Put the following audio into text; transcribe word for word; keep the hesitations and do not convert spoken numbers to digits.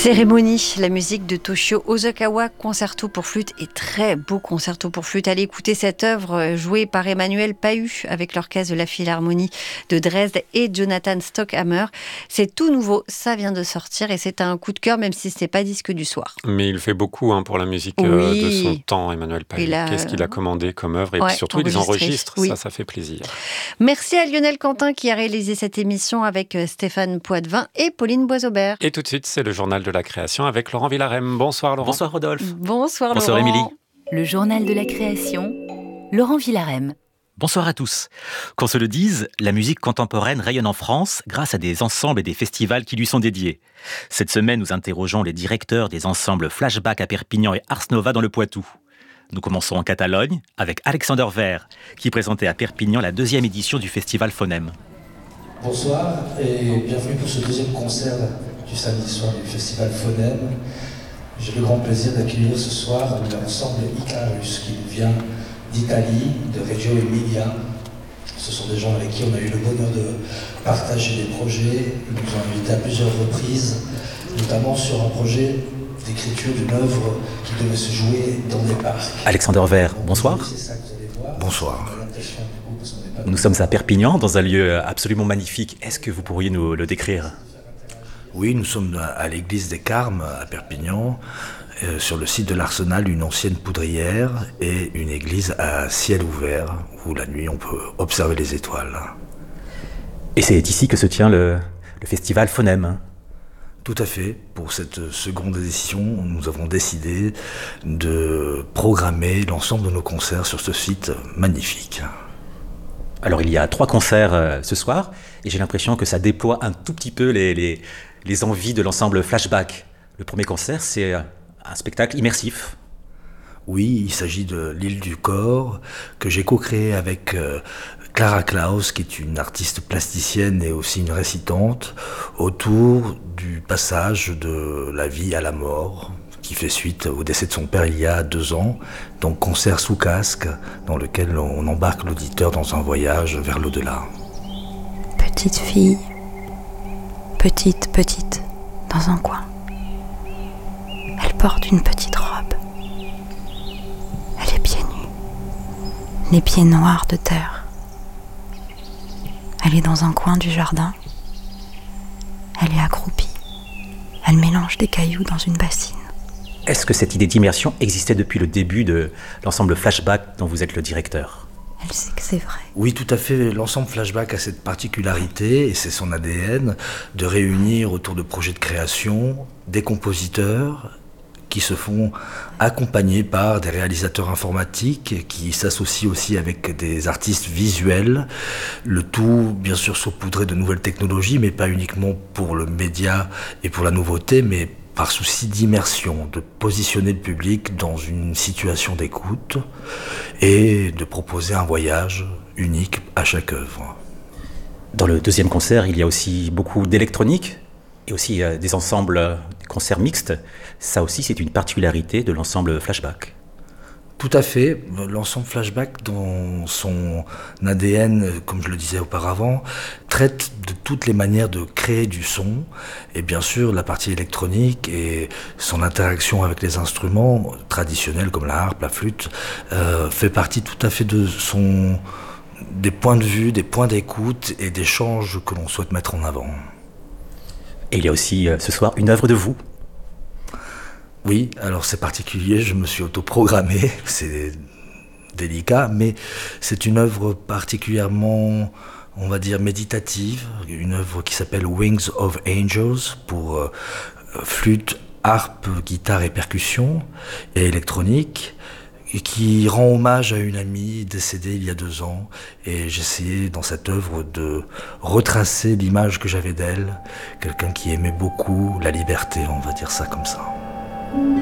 Cérémonie, la musique de Toshio Ozawa, concerto pour flûte et très beau concerto pour flûte. Allez écouter cette œuvre jouée par Emmanuel Pahu avec l'orchestre de la Philharmonie de Dresde et Jonathan Stockhammer. C'est tout nouveau, ça vient de sortir et c'est un coup de cœur même si ce n'est pas disque du soir. Mais il fait beaucoup hein, pour la musique oui. euh, de son temps, Emmanuel Pahu. A... Qu'est-ce qu'il a commandé comme œuvre et ouais, puis surtout il les enregistre, oui. ça, ça fait plaisir. Merci à Lionel Quentin qui a réalisé cette émission avec Stéphane Poitvin et Pauline Boisaubert. Et tout de suite, c'est le journal de la création avec Laurent Villarem. Bonsoir Laurent. Bonsoir Rodolphe. Bonsoir, Bonsoir Laurent. Émilie. Le journal de la création, Laurent Villarem. Bonsoir à tous. Qu'on se le dise, la musique contemporaine rayonne en France grâce à des ensembles et des festivals qui lui sont dédiés. Cette semaine, nous interrogeons les directeurs des ensembles Flashback à Perpignan et Ars Nova dans le Poitou. Nous commençons en Catalogne avec Alexander Vert, qui présentait à Perpignan la deuxième édition du festival Phonem. Bonsoir et bienvenue pour ce deuxième concert du samedi soir du festival Phonem. J'ai le grand plaisir d'accueillir ce soir l'ensemble Icarus qui nous vient d'Italie, de Reggio Emilia. Ce sont des gens avec qui on a eu le bonheur de partager des projets. Ils nous ont invités à plusieurs reprises, notamment sur un projet d'écriture d'une œuvre qui devait se jouer dans des parcs. Alexander Vert, bonsoir. Bonsoir. Nous sommes à Perpignan, dans un lieu absolument magnifique. Est-ce que vous pourriez nous le décrire ? Oui, nous sommes à l'église des Carmes, à Perpignan, euh, sur le site de l'Arsenal, une ancienne poudrière et une église à ciel ouvert, où la nuit on peut observer les étoiles. Et c'est ici que se tient le, le festival Phonem. Tout à fait. Pour cette seconde édition, nous avons décidé de programmer l'ensemble de nos concerts sur ce site magnifique. Alors il y a trois concerts euh, ce soir, et j'ai l'impression que ça déploie un tout petit peu les, les, les envies de l'ensemble Flashback. Le premier concert, c'est un spectacle immersif. Oui, il s'agit de l'île du corps, que j'ai co-créé avec euh, Clara Klaus, qui est une artiste plasticienne et aussi une récitante, autour du passage de la vie à la mort, qui fait suite au décès de son père il y a deux ans. Donc concert sous casque, dans lequel on embarque l'auditeur dans un voyage vers l'au-delà. Petite fille, petite, petite, dans un coin. Elle porte une petite robe. Elle est pieds nus, les pieds noirs de terre. Elle est dans un coin du jardin. Elle est accroupie. Elle mélange des cailloux dans une bassine. Est-ce que cette idée d'immersion existait depuis le début de l'ensemble Flashback dont vous êtes le directeur ? Elle sait que c'est vrai. Oui, tout à fait. L'ensemble Flashback a cette particularité, et c'est son A D N, de réunir autour de projets de création des compositeurs qui se font accompagner par des réalisateurs informatiques qui s'associent aussi avec des artistes visuels. Le tout, bien sûr, saupoudré de nouvelles technologies, mais pas uniquement pour le média et pour la nouveauté, mais par souci d'immersion, de positionner le public dans une situation d'écoute et de proposer un voyage unique à chaque œuvre. Dans le deuxième concert, il y a aussi beaucoup d'électronique et aussi euh, des ensembles, euh, des concerts mixtes. Ça aussi, c'est une particularité de l'ensemble Flashback. Tout à fait. L'ensemble Flashback, dans son A D N, comme je le disais auparavant, traite de toutes les manières de créer du son. Et bien sûr, la partie électronique et son interaction avec les instruments traditionnels comme la harpe, la flûte, euh, fait partie tout à fait de son, des points de vue, des points d'écoute et d'échange que l'on souhaite mettre en avant. Et il y a aussi euh, ce soir une œuvre de vous. Oui, alors c'est particulier, je me suis autoprogrammé, c'est délicat, mais c'est une œuvre particulièrement, on va dire, méditative, une œuvre qui s'appelle Wings of Angels pour euh, flûte, harpe, guitare et percussion et électronique, et qui rend hommage à une amie décédée il y a deux ans, et j'ai essayé dans cette œuvre de retracer l'image que j'avais d'elle, quelqu'un qui aimait beaucoup la liberté, on va dire ça comme ça.